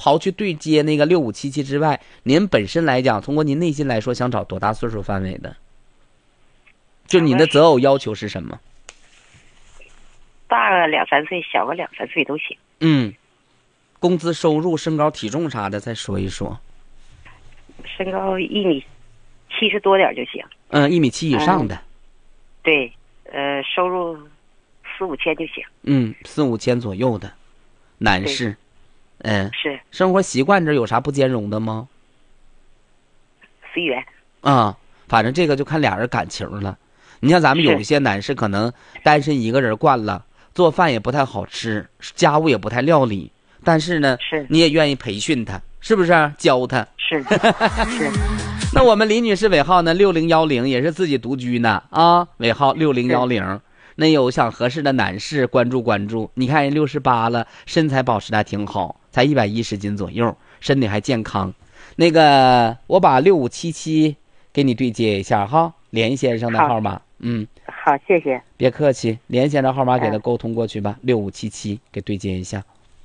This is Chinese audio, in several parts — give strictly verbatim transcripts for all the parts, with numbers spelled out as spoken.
刨去对接那个六五七七之外，您本身来讲，通过您内心来说，想找多大岁数范围的？就你的择偶要求是什么？ 大个两三岁，小个两三岁都行。 嗯，工资、收入、身高、体重啥的，再说一说。 身高一米七十多点就行。 嗯，一米七以上的。 嗯、对，呃，收入四五千就行。 嗯，四五千左右的男士。嗯， 是。 生活习惯这有啥不兼容的吗？ 随缘。 啊，反正这个就看俩人感情了。你像咱们有一些男士可能单身一个人惯了，做饭也不太好吃，家务也不太料理，但是呢， 是你也愿意培训他，是不是？教他。 是是。 那我们李女士尾号呢？六零幺零也是自己独居呢啊，尾号六零幺零。那有想合适的男士关注关注。你看人六十八了，身材保持的还挺好，才一百一十斤左右，身体还健康。那个我把六五七七给你对接一下哈，连先生的号码。嗯， 好，谢谢。 别客气，连先生号码给他沟通过去吧，六五七七给对接一下。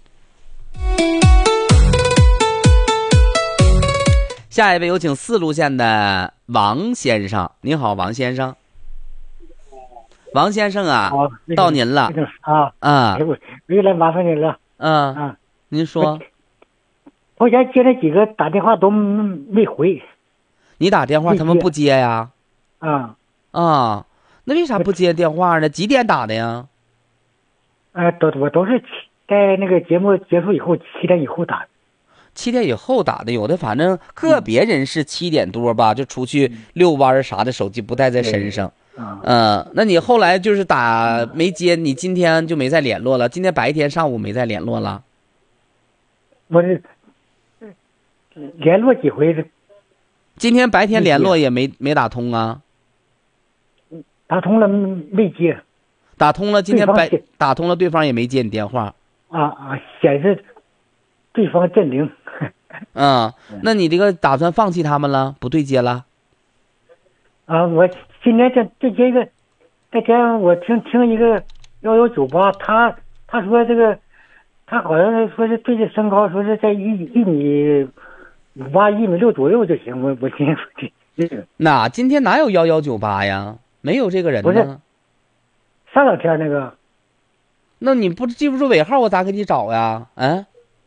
下一位有请四路线的王先生。你好，王先生。王先生啊， 哦、 到您了啊啊！ 我又来麻烦您了。 嗯啊， 您说。 我前接了几个打电话都没回。 你打电话他们不接呀？ 啊啊，那为啥不接电话呢？几点打的呀？ 呃，都我都是在那个节目结束以后七点以后打的。 七点以后打的，有的反正个别人是七点多吧，就出去遛弯啥的，手机不带在身上。嗯、呃，那你后来就是打没接，你今天就没再联络了？今天白天上午没再联络了？ 我是联络几回？ 今天白天联络也没没打通啊？ 打通了没接？ 打通了，今天白打通了，对方也没接你电话。 啊啊，显示对方阵灵。 嗯，那你这个打算放弃他们了？不对接了？ 啊，我今天这这接一个，那天我听听一个幺幺九八，他他说这个，他好像是说是对这身高说是在一一米五八一米六左右就行。我我今天这这个哪今天哪有幺幺九八呀？没有这个人呢。 不是上两天那个。 那你不记不住尾号，我咋给你找呀？嗯。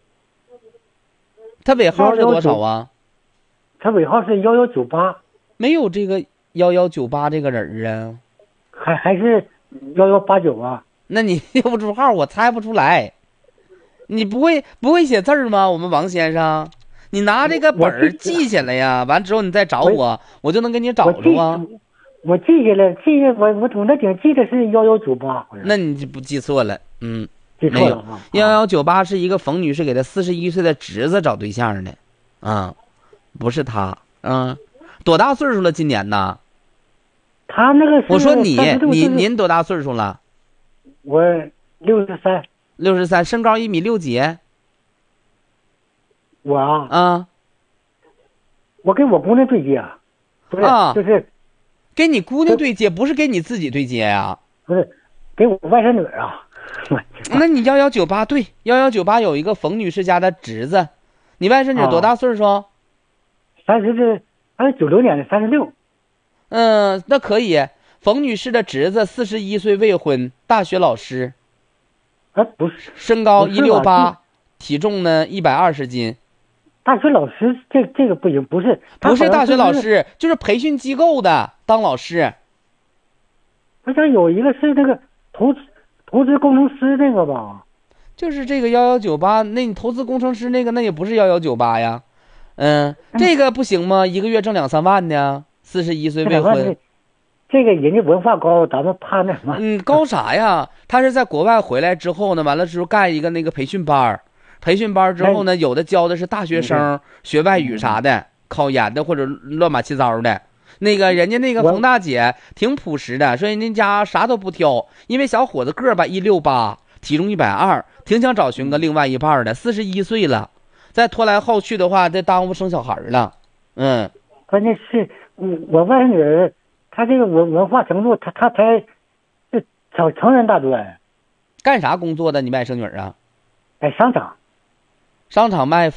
他尾号是多少啊？ 他尾号是幺幺九八。 没有这个幺幺九八这个人啊。 还还是幺幺八九啊？ 那你记不住号，我猜不出来。你不会不会写字吗？我们王先生，你拿这个本儿记下来呀，完之后你再找我，我, 我就能给你找着啊。 我记下来，记下我我总那顶记得是幺幺九八。 那你就不记错了，嗯， 记错了。 幺幺九八是一个冯女士给她四十一岁的侄子找对象的，啊、嗯，不是他，嗯，多大岁数了？今年呢？ 他那个， 我说你你您多大岁数了？ 我六十三。 六十三，身高一米六几？ 我啊， 啊， 我跟我姑娘对接啊，不是， 啊、 就是跟你姑娘对接，不是跟你自己对接呀？ 不是，给我外甥女啊。 那你幺幺九八对，幺幺九八有一个冯女士家的侄子，你外甥女多大岁数？ 三十是，还是九六年的，三十六。 嗯，那可以。冯女士的侄子四十一岁，未婚，大学老师。 啊，不是， 身高一六八，体重呢一百二十斤。 大学老师这这个不行，不是， 不是大学老师，就是培训机构的当老师。 好像有一个是那个投资投资工程师那个吧？ 就是这个幺幺九八，那你投资工程师那个，那也不是幺幺九八呀。嗯，这个不行吗？一个月挣两三万呢，四十一岁未婚。 这个人家文化高，咱们怕那什么？ 嗯，高啥呀？他是在国外回来之后呢，完了之后干一个那个培训班，培训班之后呢，有的教的是大学生学外语啥的，考研的或者乱码七糟的。那个人家那个冯大姐挺朴实的，说人家家啥都不挑，因为小伙子个儿吧一六八，体重一百二，挺想找寻个另外一半的。四十一岁了，再拖来后去的话，再耽误生小孩了。嗯， 关键是我外甥女。他这个文文化程度，他他才是成成人大专。 干啥工作的？你外甥女啊？ 在商场。 商场卖